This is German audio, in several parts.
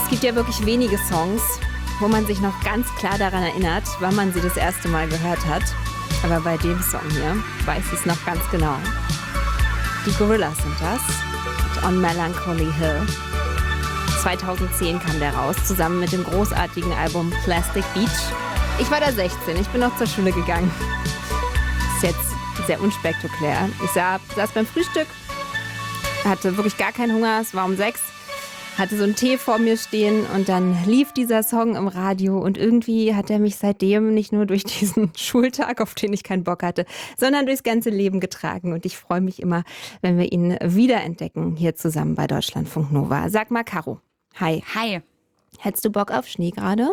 gibt ja wirklich wenige Songs, wo man sich noch ganz klar daran erinnert, wann man sie das erste Mal gehört hat. Aber bei dem Song hier weiß ich es noch ganz genau. Die Gorillaz sind das. Und On Melancholy Hill. 2010 kam der raus, zusammen mit dem großartigen Album Plastic Beach. Ich war da 16, ich bin noch zur Schule gegangen. Ist jetzt sehr unspektakulär. Ich saß beim Frühstück, hatte wirklich gar keinen Hunger, es war um 6, hatte so einen Tee vor mir stehen und dann lief dieser Song im Radio und irgendwie hat er mich seitdem nicht nur durch diesen Schultag, auf den ich keinen Bock hatte, sondern durchs ganze Leben getragen und ich freue mich immer, wenn wir ihn wiederentdecken hier zusammen bei Deutschlandfunk Nova. Sag mal, Caro. Hi. Hi. Hättest du Bock auf Schnee gerade?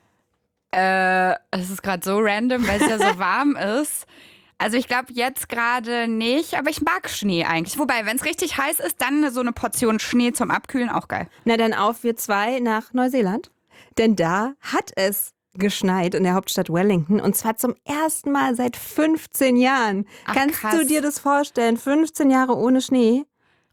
Es ist gerade so random, weil es ja so warm ist. Also ich glaube jetzt gerade nicht, aber ich mag Schnee eigentlich. Wobei, wenn es richtig heiß ist, dann so eine Portion Schnee zum Abkühlen auch geil. Na dann auf wir 2 nach Neuseeland. Denn da hat es geschneit in der Hauptstadt Wellington und zwar zum ersten Mal seit 15 Jahren. Ach, Kannst krass. du dir das vorstellen? 15 Jahre ohne Schnee?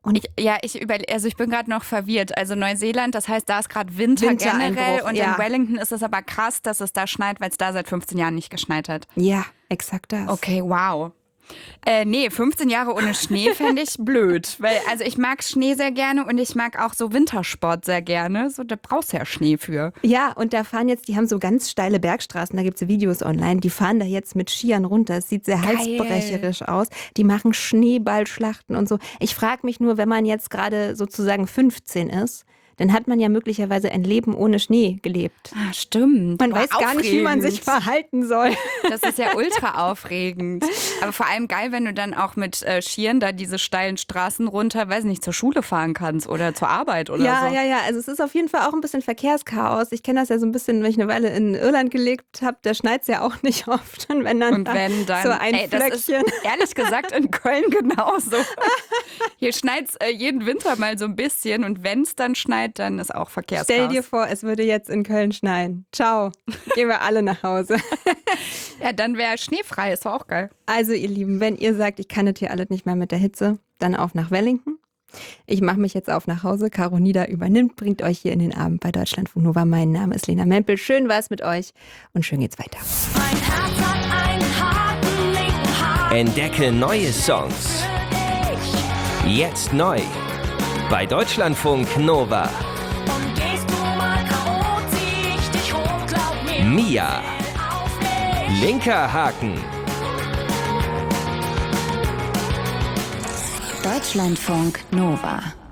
Ich bin gerade noch verwirrt. Also Neuseeland, das heißt, da ist gerade Winter Wintereinbruch, generell und ja. in Wellington ist es aber krass, dass es da schneit, weil es da seit 15 Jahren nicht geschneit hat. Ja, exakt das. Okay, wow. Nee, 15 Jahre ohne Schnee fände ich blöd. Weil, also ich mag Schnee sehr gerne und ich mag auch so Wintersport sehr gerne. So, da brauchst du ja Schnee für. Ja, und da fahren jetzt, die haben so ganz steile Bergstraßen, da gibt es Videos online, die fahren da jetzt mit Skiern runter. Es sieht sehr Geil. halsbrecherisch aus. Die machen Schneeballschlachten und so. Ich frage mich nur, wenn man jetzt gerade sozusagen 15 ist, dann hat man ja möglicherweise ein Leben ohne Schnee gelebt. Ah, stimmt. Man Boah, weiß gar nicht, wie man sich aufregend. verhalten soll. Das ist ja ultra aufregend. Aber vor allem geil, wenn du dann auch mit Skiern da diese steilen Straßen runter, weiß nicht, zur Schule fahren kannst oder zur Arbeit oder Ja, so. ja. Also es ist auf jeden Fall auch ein bisschen Verkehrschaos. Ich kenne das ja so ein bisschen, wenn ich eine Weile in Irland gelebt habe, da schneit es ja auch nicht oft. Und wenn dann, so ein das ist Flöckchen. ehrlich gesagt in Köln genauso. Hier schneit es jeden Winter mal so ein bisschen und wenn es dann schneit, dann ist auch Verkehrschaos. Stell dir vor, es würde jetzt in Köln schneien. Ciao. Gehen wir alle nach Hause. Ja, dann wäre schneefrei, ist doch auch geil. Also ihr Lieben, wenn ihr sagt, ich kann das hier alles nicht mehr mit der Hitze, dann auf nach Wellington. Ich mache mich jetzt auf nach Hause. Caro Nieder übernimmt, bringt euch hier in den Abend bei Deutschlandfunk Nova. Mein Name ist Lena Mempel. Schön war es mit euch und schön geht's weiter. Mein Herz hat einen harten linken Haken. Entdecke neue Songs. Jetzt neu. Bei Deutschlandfunk Nova. Und gehst du mal K.O., zieh ich dich hoch, glaub mir. Mia. Auf mich. Linker Haken. Deutschlandfunk Nova.